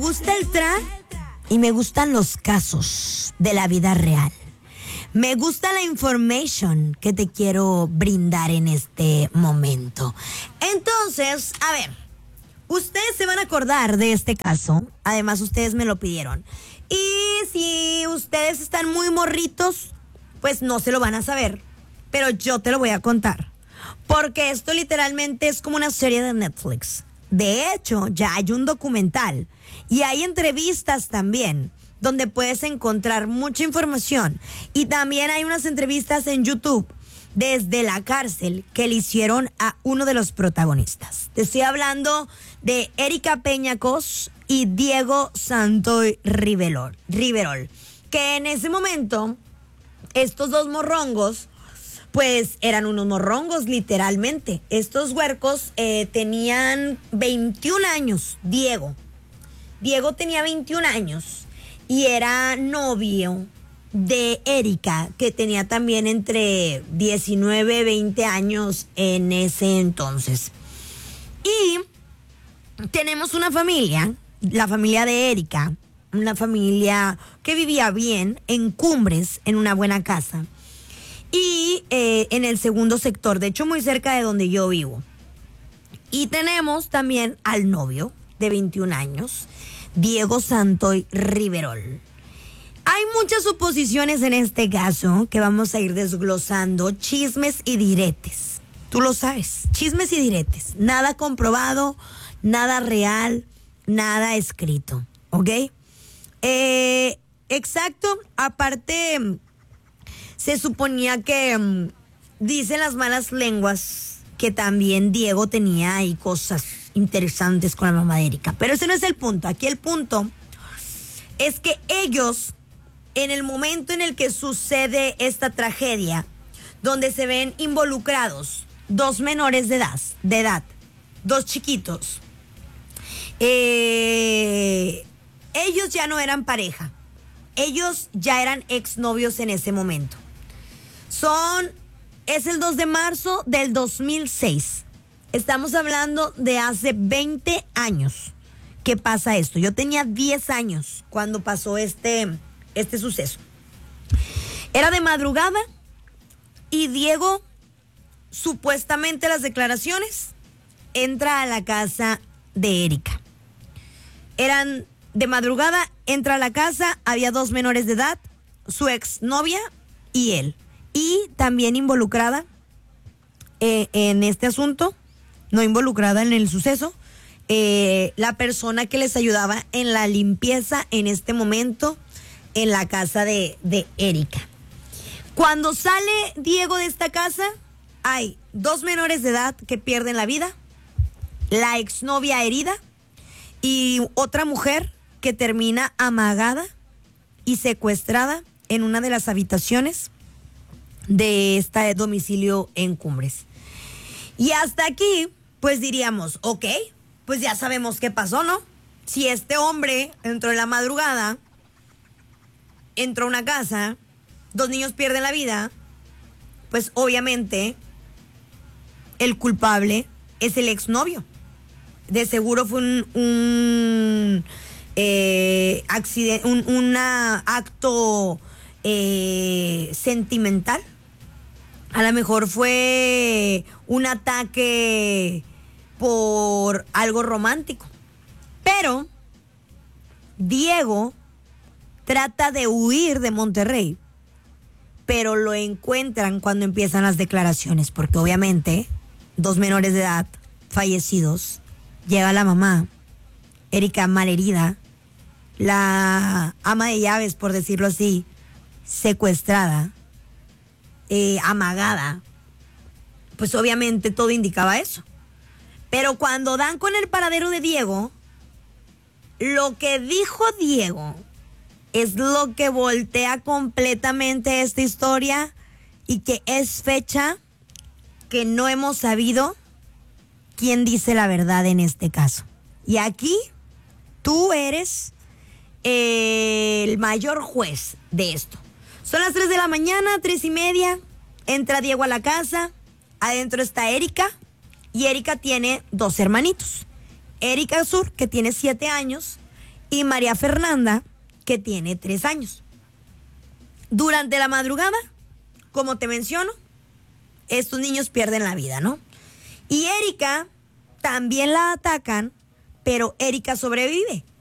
gusta el trap y me gustan los casos de la vida real. Me gusta la information que te quiero brindar en este momento. Entonces, a ver, ustedes se van a acordar de este caso. Además, ustedes me lo pidieron. Y si ustedes están muy morritos, pues no se lo van a saber. Pero yo te lo voy a contar. Porque esto literalmente es como una serie de Netflix. De hecho, ya hay un documental. Y hay entrevistas también, donde puedes encontrar mucha información. Y también hay unas entrevistas en YouTube desde la cárcel que le hicieron a uno de los protagonistas. Te estoy hablando de Erika Peñacos y Diego Santoy Riverol, que en ese momento estos dos morrongos pues eran unos morrongos literalmente. Estos huercos tenían 21 años. Diego tenía 21 años y era novio de Erika, que tenía también entre 19 y 20 años en ese entonces. Y tenemos una familia, la familia de Erika, una familia que vivía bien en Cumbres, en una buena casa. Y en el segundo sector, de hecho muy cerca de donde yo vivo. Y tenemos también al novio de 21 años, Diego Santoy Riverol. Hay muchas suposiciones en este caso que vamos a ir desglosando, chismes y diretes. Tú lo sabes, chismes y diretes. Nada comprobado, nada real, nada escrito, ¿ok? Exacto, aparte se suponía que dicen las malas lenguas que también Diego tenía ahí cosas interesantes con la mamá de Erika. Pero ese no es el punto. Aquí el punto es que ellos, en el momento en el que sucede esta tragedia, donde se ven involucrados dos menores de edad, dos chiquitos, ellos ya no eran pareja. Ellos ya eran exnovios en ese momento. Es el 2 de marzo del 2006. Estamos hablando de hace 20 años que pasa esto. Yo tenía 10 años cuando pasó este suceso. Era de madrugada y Diego, supuestamente las declaraciones, entra a la casa de Erika. Eran de madrugada, entra a la casa, había dos menores de edad, su exnovia y él. Y también involucrada en este asunto, no involucrada en el suceso, la persona que les ayudaba en la limpieza en este momento en la casa de Erika. Cuando sale Diego de esta casa, hay dos menores de edad que pierden la vida, la exnovia herida y otra mujer que termina amagada y secuestrada en una de las habitaciones de este domicilio en Cumbres. Y hasta aquí, pues diríamos, ok, pues ya sabemos qué pasó, ¿no? Si este hombre entró en la madrugada, entró a una casa, dos niños pierden la vida, pues obviamente el culpable es el exnovio. De seguro fue un accidente, un acto sentimental. A lo mejor fue un ataque por algo romántico. Pero Diego trata de huir de Monterrey, pero lo encuentran cuando empiezan las declaraciones, porque obviamente dos menores de edad fallecidos, llega la mamá, Erika malherida, la ama de llaves, por decirlo así, secuestrada, amagada, pues obviamente todo indicaba eso. Pero cuando dan con el paradero de Diego, lo que dijo Diego es lo que voltea completamente esta historia y que es fecha que no hemos sabido quién dice la verdad en este caso. Y aquí tú eres el mayor juez de esto. Son las 3 de la mañana, 3:30. Entra Diego a la casa. Adentro está Erika. Y Erika tiene dos hermanitos. Erika Sur, que tiene 7 años. y María Fernanda, que tiene 3 años. Durante la madrugada, como te menciono, estos niños pierden la vida, ¿no? Y Erika también la atacan, pero Erika sobrevive.